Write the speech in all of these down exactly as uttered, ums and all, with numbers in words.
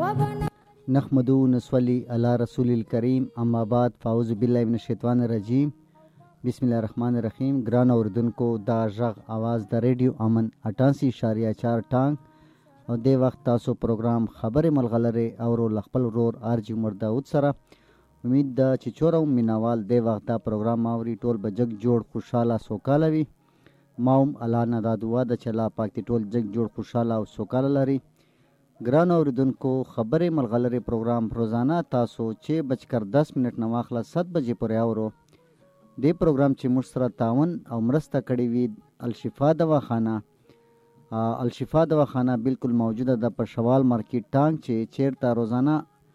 نحمدو نصلی علی رسول الکریم اما بعد فاعوذ باللہ من الشیطان الرجیم بسم الله الرحمن الرحیم. ګران اوردونکو دا غږ आवाज د ریډیو امن اٹھاسی اشاریه چار ټانګ او د وخت تاسو پروګرام خبرې ملغلره او ر خپل ورور ارجی مرداود سره امید ده چې چورم مینوال د وخت دا پروګرام اوري ټول بجګ جوړ خوشاله سوکاله وي. ماوم الله نه دا دعا ده چې الله پاک ټول جګ جوړ خوشاله او سوکاله لري. ګران اوردونکو خبرې ملغلره پروګرام روزانه تاسو چې بچکر دس منټ نه واخله ست بجې پورې اورو. دې پروګرام چې موږ سره تعاون او مرسته کړې وي الشفا دواخانه. الشفا دواخانه بالکل موجوده ده په شوال مارکیټ ټانګ چې چیرته روزانه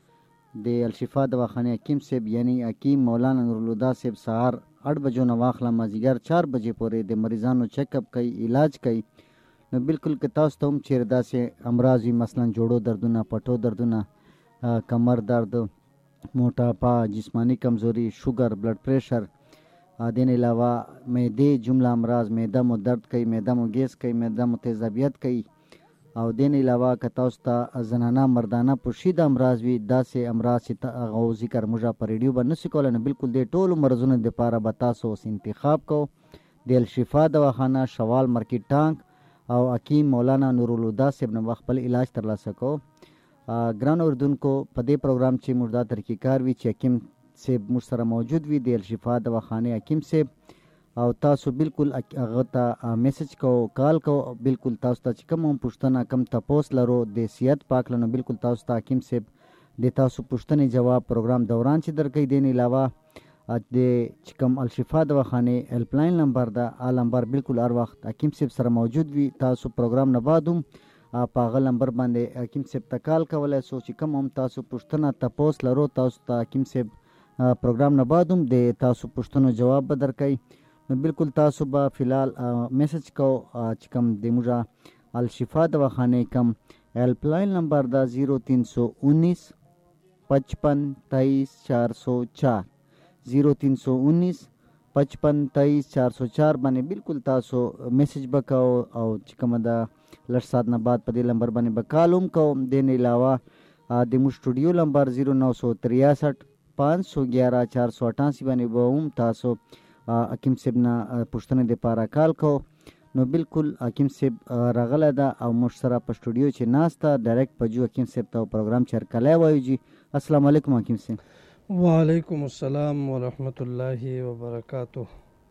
د الشفا دواخانه حکیم صاحب یعنی حکیم مولانا نورالهدی صاحب سهار اټ بجو نه واخله مازیګر چار بجې پورې د مریضانو چیک اپ کوي علاج کوي. نو بالکل که تاسو ته هم چیرې داسې امراض وي مثلا جوړو دردونه پټو دردونه کمر درد موټاپا جسمانی کمزوری شوګر بلډ پریشر دین علاوه معدې جمله امراض معده مو درد کوي معده مو ګیس کوي معده مو تیزابیت کوي او دین علاوه که تاسو ته زنانه مردانه پوشیده امراض وي داسې امراض چې هغه ذکر موږ په ریډیو باندې نشو کولی نو بالکل د ټولو مرضونو دپاره به تاسو اوس انتخاب کو د الشفا دواخانه شوال مارکیټ ټانګ او حکیم مولانا نورالهدی صاحب نه خپل علاج ترلاسه کو. ګران اردوونکو په دې پروګرام چې موږ دا تحقیقار وي چې حکیم صاحب موږ سره موجود وي د الشفا دواخانه حکیم صاحب او تاسو بالکل هغه ته میسج کو کال کو بالکل تاسو ته چې کوم هم پوښتنه کم تپوس لرو د صحت پاک لنو بالکل تاسو ته حکیم صاحب د تاسو پوښتنې جواب پروګرام دوران چې درکې دین علاوه د چې کوم الشفا دواخانه هیلپ لاین نمبر ده ا نمبر بالکل هر وخت حکیم صاحب سره موجود وي. تاسو پروګرام نه بعدم په هغه نمبر باندې حکیم صاحب ته کال کولای سو چې کوم هم تاسو پوښتنه تپوس لرو تاسو ته حکیم صاحب پروګرام نه بعدم د تاسو پوښتنو جواب به درکړي. نو بالکل تاسو به فلحال میسج کو چې کوم د موږ الشفا دواخانه کم هیلپ لاین نمبر دا زیرو تین سو انیس پچپن تیئیس چار سو چار زیرو تین سو انیس پچپن تیئیس چار سو چار باندې بالکل تاسو میسج بکاو او چې کوم دا لږ ساعت نه بعد په دې نمبر باندې بکالوم کوم. دین علاوه د مو سټوډیو نمبر زیرو نو سو تریاسٹھ پانچ سو گیارہ چار سو اٹھاسی باندې به هم تاسو حکیم صاحب نه پوښتنې دپاره کال کو. نو بالکل حکیم صاحب راغلی ده او موږ سره په سټوډیو چې ناسته ډایرکټ په جو حکیم صاحب ته پروګرام چې هرکلی وایو جي. السلام علیکم حکیم صاحب. وعلیکم السلام ورحمت الله وبرکاتو.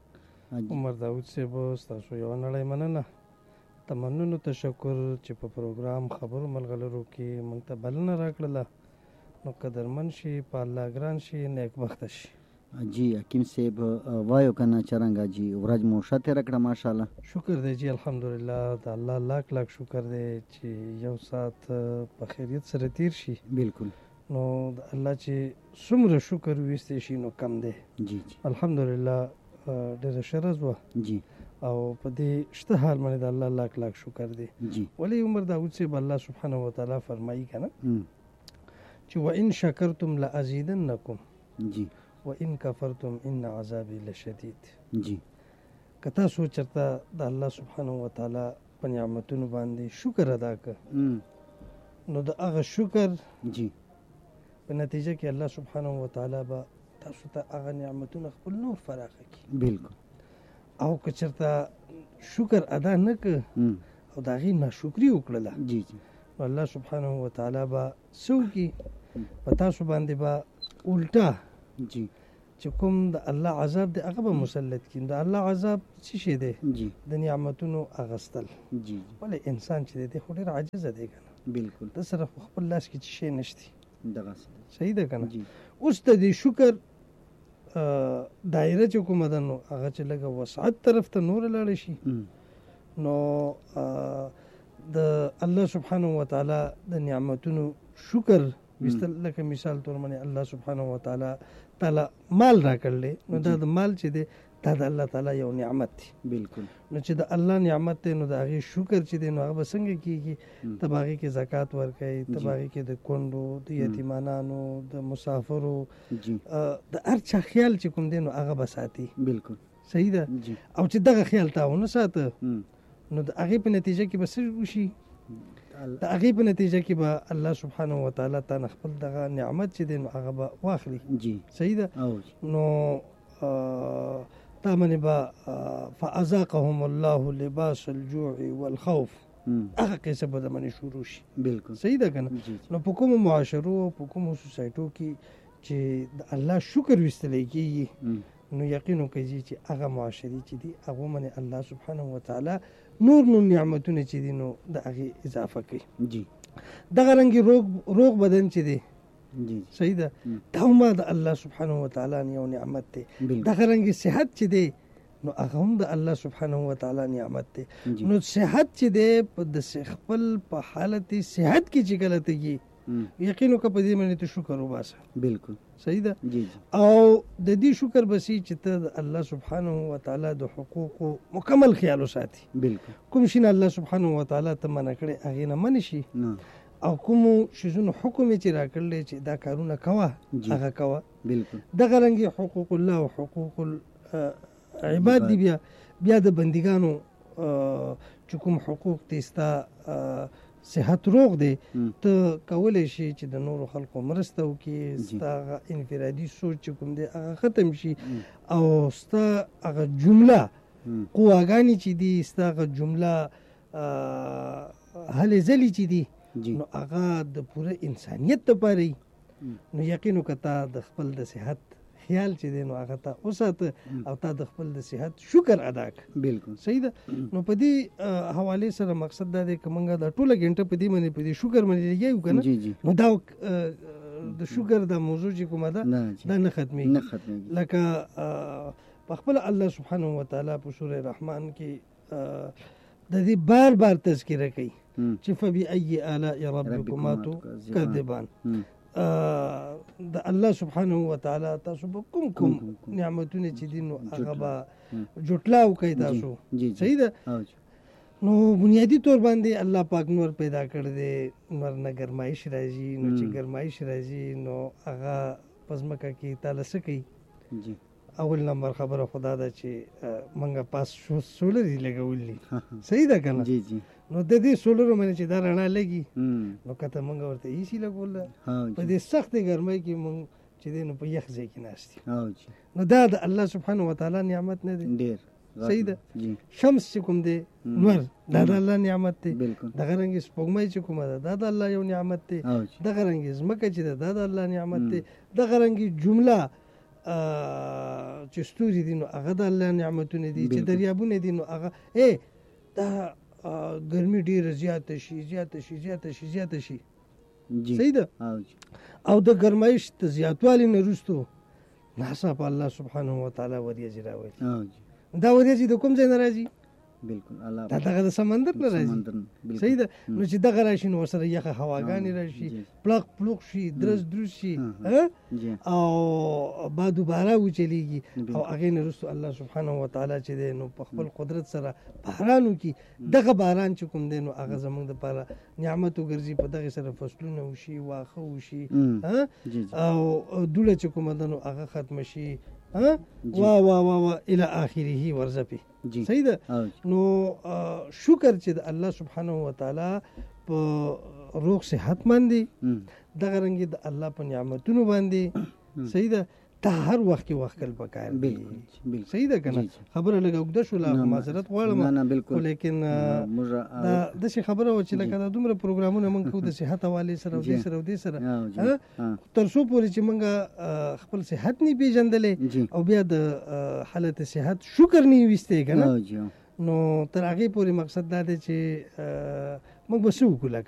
عمر داود صاحب ستاسو یو نړۍ مننه تمنونو تشکر چې په پروګرام خبرو ملغلرو کې موږ ته بلنه راکړله نو قدرمن شي په الله ګران شي نیک بخته شي. جی حکیم صاحب وایو کنه چرنګه جی ورځ مو ښه تېره کړه ماشاءالله. شکر دی جی الحمدلله د الله لاک لاک شکر دی چې یو ساعت په خیریت سره تیر شي. بالکل نو د الله چې څومره شکر ویستی شي نو کم دی. جی جی الحمدلله ډېره ښه ورځ وه جی او په دې شته حال باندې د الله لاک لاک شکر دی. جی ولی عمر داود صاحب الله سبحانه وتعالی فرمایي کنه چې وان شکرتم لازیدنکم جی وان کفرتم ان عذابی لشدید. جی که تاسو چرته د الله سبحانه وتعالی په نعمتونو باندې شکر ادا کړ نو د هغه شکر جی په نتیجه کې الله سبحانه وتعالی به تاسو ته هغه نعمتونه خپل نور فراخه کړي. بالکل او که چرته شکر ادا نه کړ او د هغې ناشکري وکړله جی جی نو الله سبحانه وتعالی به څه وکړي په تاسو باندې به الټا جی چې کوم د الله عذاب دی هغه به مسلط کړي. د الله عذاب څه شی دی؟ جی د نعمتونو اغستل. جی ولې انسان چې دی خو ډېر عاجزه دی که نه بالکل د سره خپل لاس کې څه شی نشتی. دغسې صحیح ده که نه. جی اوس د دې شکر دایره چې کومه ده نو هغه چې لږه وسعت طرف ته نور لاړه شي نو د الله سبحانه وتعالی د نعمتونو شکر ویستل لکه مثال طور باندې الله سبحانه وتعالی تعالی مال راکړلی نو دا د مال چې دی دا د الله تعالی یو نعمت دی. بالکل نو چې د الله نعمت دی نو د هغې شکر چې دی نو هغه به څنګه کېږي؟ ته به هغې کې زکات ورکوې، ته به هغې کې د کونډو د یتیمانانو د مسافرو د هر چا خیال چې کوم دی نو هغه به ساتي. بالکل صحیح ده. او چې دغه خیال تا ونه ساته نو د هغې په نتیجه کې به څه وشي؟ د هغې په نتیجه کې به الله سبحانه وتعالی تا نه خپل دغه نعمت چې دی نو هغه به واخلي. جی صحیح ده. نو تا باندې به فاذاقهم الله لباس الجوع والخوف هغه قصه به د باندې شروع شي. بالکل صحیح ده که نه. نو په کومو معاشرو په کومو سوسایټو کې چې د الله شکر ویستلی کېږي نو یقین وکړئ چې هغه معاشرې چې دي هغو باندې الله سبحانه وتعالی نور نور نعمتونه چې دي نو د هغې اضافه کوي. جی دغه رنګې روغ روغ بدن چې دی جی صحیح ده دا هم د الله سبحانه وتعالی یو نعمت دی. دغه رنګې صحت چې دی نو هغه هم د الله سبحانه وتعالی نعمت دی. نو صحت چې دی په د خپل په حالت صحت کې چې کله ته یقین وکړه په دې باندې ته شکر وباسه. بالکل صحیح ده. جی جی او د دې شکر بسی چې ته د الله سبحانه وتعالی د حقوقو مکمل خیال وساتي. بالکل کوم شي نه الله سبحانه وتعالی ته منع کړي هغې نه منع شي او کومو شیزونو حکم یې چې راکړلی چې دا کارونه کوه هغه کوه. بالکل دغه رنګې حقوق الله او حقوق العباد دي. بیا بیا د بندګانو چې کوم حقوق دي ستا صحت روغ دی ته کولی شي چې د نورو خلکو مرسته وکړي. ستا هغه انفرادي سوچ چې کوم دی هغه ختم شي او ستا هغه جمله قواګانې چې دي ستا هغه جمله هلې ځلې چې دي نو هغه د پوره انسانیت دپاره وي. نو یقین وکړه تا د خپل د صحت خیال چې دی نو هغه ته وساته او تا د خپل د صحت شکر ادا کړه. بالکل صحیح ده. نو په دې حوالې سره مقصد دا دی که موږ دا ټوله ګنټه په دې باندې په دې شکر باندې لګیو که نه نو دا د شکر د موضوع چې کومه ده دا نه ختمېږي. لکه په خپله الله سبحانه وتعالی په سوره رحمان کې د دې بار بار تذکره کوي چې فبأي آلاء ربکما تکذبان. د الله سبحانه وتعالی تاسو به کوم کوم نعمتونه چې دي نو هغه به جوټلا وکړئ تاسو. صحیح ده. نو بنیادی طور باندې الله پاک نور پیدا کړی دی. نور نه ګرمایش راځي. نو چې ګرمایش راځي نو هغه په ځمکه کې تاله څه کوي. اول نمبر خبره خدا ده چې موږ پاس سولر یې لګولی. صحیح ده که نه. جی جی نو د دې سولرو باندې چې دا رڼا لګي نو که ته موږ ورته ایسي لګوله په دې سختې ګرمۍ کې موږ چې دی نو په یخ ځای کې ناست یو. نو دا د الله سبحانه وتعالی نعمت نه دی. ډېر صحیح ده. شمس چې کوم دی نور دا د الله نعمت دی. دغه رنګې سپوږمۍ چې کومه ده دا د الله یو نعمت دی. دغه رنګې ځمکه چې ده دا د الله نعمت دی. دغه رنګې جمله چې ستوري دي نو هغه د الله نعمتونه دي. چې دریابونه دي نو هغه ای دا ګرمي ډیره زیاته شي زیاته شي زیاته شي زیاته شي. صحیح ده. او د ګرمایش د زیاتوالي نه وروستو ناڅاپه الله سبحانه وتعالی وریځې راولي. دا وریځې د کوم ځای نه راځي؟ بالکل الله دا دغه د سمندر نه راځي. صحیح ده. نو چې دغه راشي نو ورسره یخه هواګانې راشي پلق پلوق شي درز دروز شي او باد بارا وچلیږي او هغې نه وروستو الله سبحانه وتعالی چې دی نو په خپل قدرت سره باران وکړي. دغه باران چې کوم دی نو هغه زموږ دپاره نعمت وګرځي. په دغې سره فصلونه وشي واښه وشي او دوړه چې کومه ده نو هغه ختمه شي وا وا وا وا الى اخره ورزپی. صحیح ده. نو شکر چې د الله سبحانه وتعالی په روغ صحت باندې دغه رنګې د الله په نعمتونو باندې صحیح ده ته هر وخت کې وخت کل پکار دی. صحیح ده که نه. خبره لږه اوږده شوله معذرت غواړم خو لیکن دا داسې خبره وه چې لکه دا دومره پروګرامونه موږ کوو د صحت حوالې سره او دې سره او دې سره تر څو پورې چې موږ خپل صحت نه پېژندلی او بیا د حالت صحت شکر نه ویستی که نه نو تر هغې پورې مقصد دا دی چې موږ به څه وکړو.